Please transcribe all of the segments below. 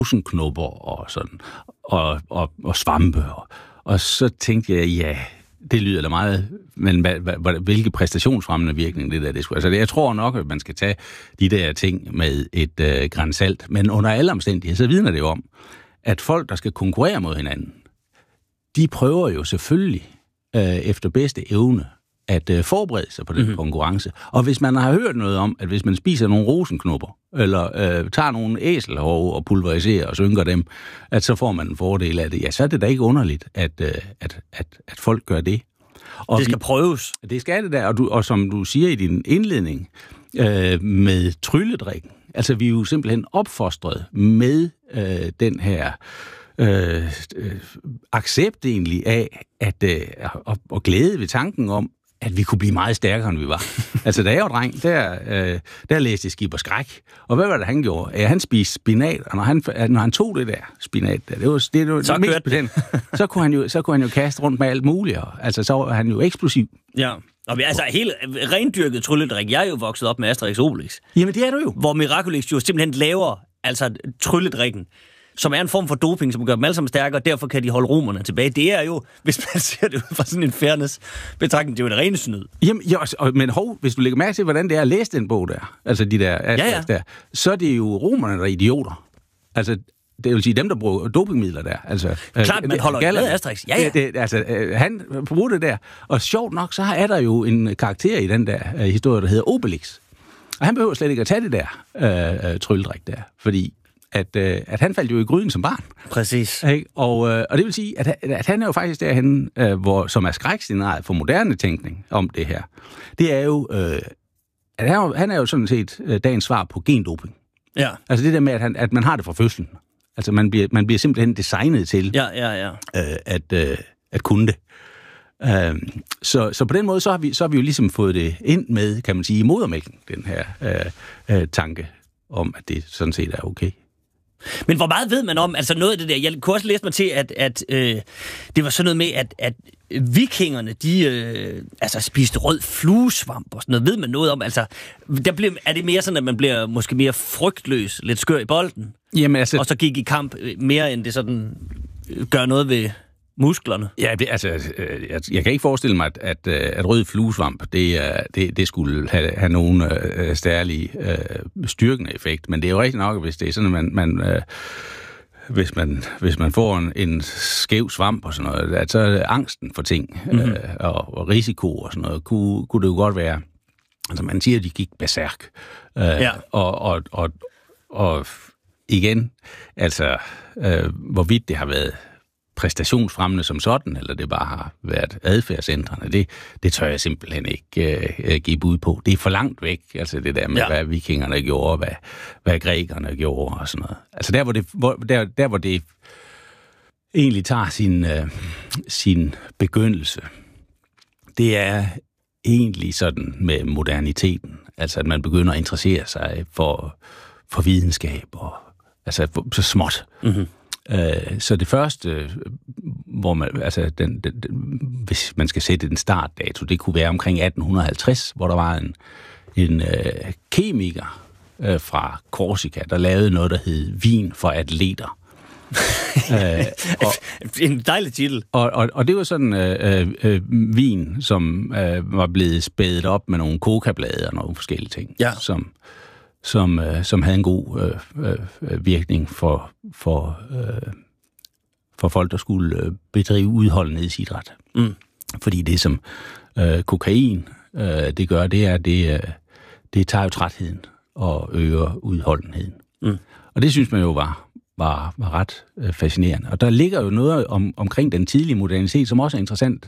rosenknopper og sådan, og svampe. Og så tænkte jeg, ja, det lyder da meget, men hvilke præstationsfremmende virkning det skulle. Altså, jeg tror nok, at man skal tage de der ting med et gran salt, men under alle omstændigheder, så vidner det jo om, at folk, der skal konkurrere mod hinanden, de prøver jo selvfølgelig efter bedste evne at forberede sig på den konkurrence. Og hvis man har hørt noget om, at hvis man spiser nogle rosenknopper, eller tager nogle æselhove og pulveriserer og synker dem, at så får man en fordel af det, ja, så er det da ikke underligt, at folk gør det. Og det skal prøves. Det skal det der, og som du siger i din indledning, med trylledrikken, altså vi er jo simpelthen opfostret med den her accept egentlig af, og glæde ved tanken om, at vi kunne blive meget stærkere, end vi var. Altså, da jeg var dreng, der læste jeg Skib og Skræk. Og hvad var det, han gjorde? Ja, han spiste spinat, og når han tog det der spinat, det var så mest betent, så kunne han jo kaste rundt med alt muligt. Altså, så var han jo eksplosiv. Ja, og altså helt rendyrket trylledrik. Jeg er jo vokset op med Asterix Obelix. Jamen, det er du jo. Hvor Miraculix jo simpelthen laver altså trylledrikken, som er en form for doping, som gør dem alle sammen stærkere, og derfor kan de holde romerne tilbage. Det er jo, hvis man ser det ud fra sådan en fairness-betragtning, det er jo en ren snyd. Jamen, men hvis du lægger mærke til, hvordan det er at læse den bog der, altså de der Asterix der, så er det jo romerne, der er idioter. Altså, det vil sige dem, der bruger dopingmidler der. Altså, klart, man holder med Asterix. Ja. Han bruger det der. Og sjovt nok, så er der jo en karakter i den der historie, der hedder Obelix. Og han behøver slet ikke at tage det der trylledrik der, fordi at han faldt jo i gryden som barn. Præcis. Og det vil sige, at han er jo faktisk derhen, som er skrækscenariet for moderne tænkning om det her. Det er jo, at han er jo sådan set dagens svar på gendoping. Ja. Altså det der med, at man har det fra fødslen. Altså man bliver simpelthen designet til at kunne det. Så på den måde, så har vi jo ligesom fået det ind med, kan man sige, i modermælken, den her tanke om, at det sådan set er okay. Men hvor meget ved man om, altså noget af det der, jeg kunne også læse mig til, at det var sådan noget med, at vikingerne, de spiste rød fluesvamp og sådan noget. Ved man noget om, altså, er det mere sådan, at man bliver måske mere frygtløs, lidt skør i bolden? Jamen, altså, og så gik i kamp mere, end det sådan gør noget ved musklerne? Ja, jeg kan ikke forestille mig, at rød fluesvamp, det skulle have nogen stærlig styrkende effekt. Men det er jo rigtigt nok, hvis det er sådan, at hvis man får en skæv svamp og sådan noget, at så er angsten for ting og risiko og sådan noget, kunne det jo godt være. Altså man siger, at de gik berserk. Og igen, altså hvorvidt det har været præstationsfremmende som sådan, eller det bare har været adfærdsændrende, det tør jeg simpelthen ikke give bud på. Det er for langt væk, altså det der med, hvad vikingerne gjorde, hvad grækerne gjorde og sådan noget. Altså der, hvor det egentlig tager sin begyndelse, det er egentlig sådan med moderniteten. Altså at man begynder at interessere sig for videnskab, og altså så småt. Mm-hmm. Så det første, hvor man, altså hvis man skal sætte en startdato, det kunne være omkring 1850, hvor der var en kemiker fra Korsika, der lavede noget, der hed vin for atleter. En dejlig titel. Og det var sådan vin, som var blevet spædet op med nogle coca-blade og nogle forskellige ting, som havde en god virkning for folk, der skulle bedrive udholdenhedsidræt. Mm. Fordi det, som kokain det gør, det er, det tager jo trætheden og øger udholdenheden. Mm. Og det synes man jo var ret fascinerende. Og der ligger jo noget omkring den tidlige modernitet, som også er interessant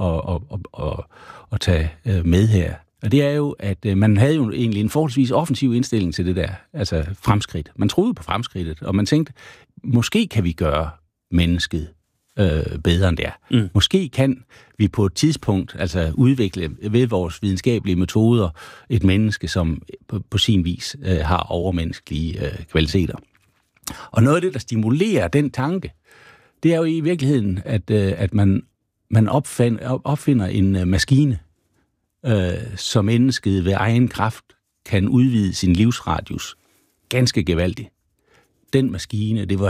at tage med her. Og det er jo, at man havde jo egentlig en forholdsvis offensiv indstilling til det der, altså fremskridt. Man troede på fremskridtet, og man tænkte, måske kan vi gøre mennesket bedre end det er. Mm. Måske kan vi på et tidspunkt altså udvikle ved vores videnskabelige metoder et menneske, som på sin vis har overmenneskelige kvaliteter. Og noget af det, der stimulerer den tanke, det er jo i virkeligheden, at man opfinder en maskine, så mennesket ved egen kraft kan udvide sin livsradius ganske gevaldigt. den maskine, det var